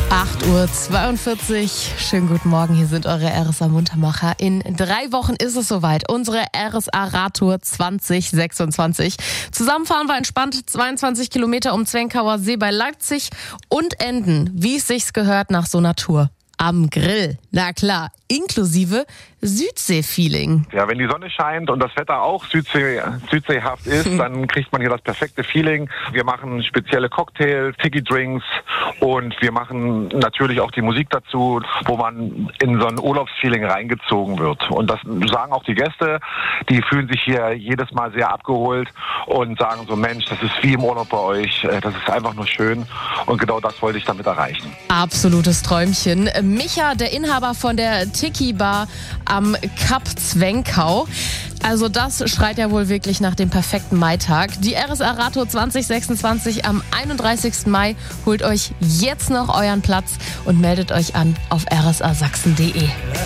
8:42 Uhr. Schönen guten Morgen, hier sind eure RSA Muntermacher. In 3 Wochen ist es soweit. Unsere RSA Radtour 2026. Zusammen fahren wir entspannt 22 Kilometer um Zwenkauer See bei Leipzig und enden, wie es sich gehört, nach so einer Tour am Grill. Na klar, inklusive Südsee-Feeling. Ja, wenn die Sonne scheint und das Wetter auch südseehaft ist, dann kriegt man hier das perfekte Feeling. Wir machen spezielle Cocktails, Tiki-Drinks und wir machen natürlich auch die Musik dazu, wo man in so ein Urlaubsfeeling reingezogen wird. Und das sagen auch die Gäste, die fühlen sich hier jedes Mal sehr abgeholt und sagen so, Mensch, das ist wie im Urlaub bei euch, das ist einfach nur schön und genau das wollte ich damit erreichen. Absolutes Träumchen. Micha, der Inhaber von der Tiki-Bar am Kap Zwenkau. Also das schreit ja wohl wirklich nach dem perfekten Maitag. Die RSA Radtour 2026 am 31. Mai. Holt euch jetzt noch euren Platz und meldet euch an auf rsasachsen.de.